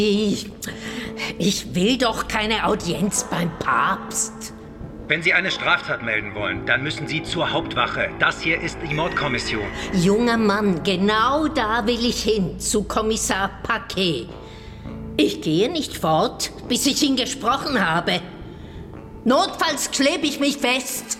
Ich will doch keine Audienz beim Papst. Wenn Sie eine Straftat melden wollen, dann müssen Sie zur Hauptwache. Das hier ist die Mordkommission. Junger Mann, genau da will ich hin, zu Kommissar Paquet. Ich gehe nicht fort, bis ich ihn gesprochen habe. Notfalls klebe ich mich fest.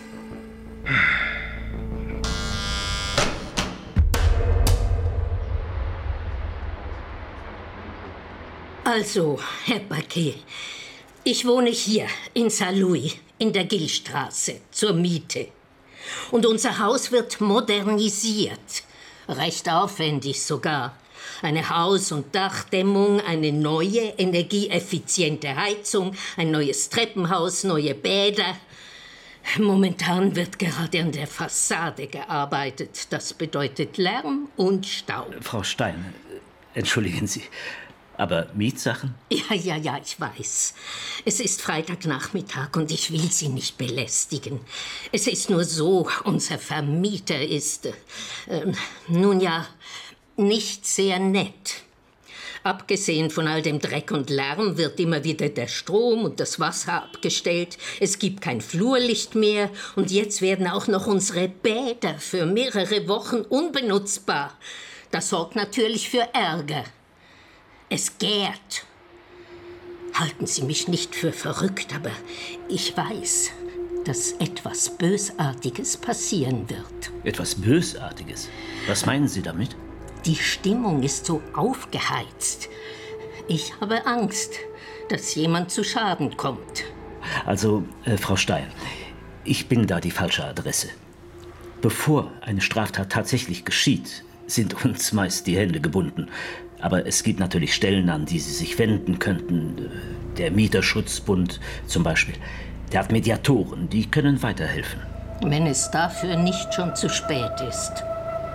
Also, Herr Paquet, ich wohne hier in Saint-Louis, in der Gillstraße, zur Miete. Und unser Haus wird modernisiert. Recht aufwendig sogar. Eine Haus- und Dachdämmung, eine neue, energieeffiziente Heizung, ein neues Treppenhaus, neue Bäder. Momentan wird gerade an der Fassade gearbeitet. Das bedeutet Lärm und Staub. Frau Stein, entschuldigen Sie, aber Mietsachen? Ja, ich weiß. Es ist Freitagnachmittag und ich will Sie nicht belästigen. Es ist nur so, unser Vermieter ist, nun ja, nicht sehr nett. Abgesehen von all dem Dreck und Lärm wird immer wieder der Strom und das Wasser abgestellt. Es gibt kein Flurlicht mehr und jetzt werden auch noch unsere Bäder für mehrere Wochen unbenutzbar. Das sorgt natürlich für Ärger. Es gärt. Halten Sie mich nicht für verrückt, aber ich weiß, dass etwas Bösartiges passieren wird. Etwas Bösartiges? Was meinen Sie damit? Die Stimmung ist so aufgeheizt. Ich habe Angst, dass jemand zu Schaden kommt. Also, Frau Stein, ich bin da die falsche Adresse. Bevor eine Straftat tatsächlich geschieht, sind uns meist die Hände gebunden. Aber es gibt natürlich Stellen, an die Sie sich wenden könnten. Der Mieterschutzbund zum Beispiel. Der hat Mediatoren, die können weiterhelfen. Wenn es dafür nicht schon zu spät ist.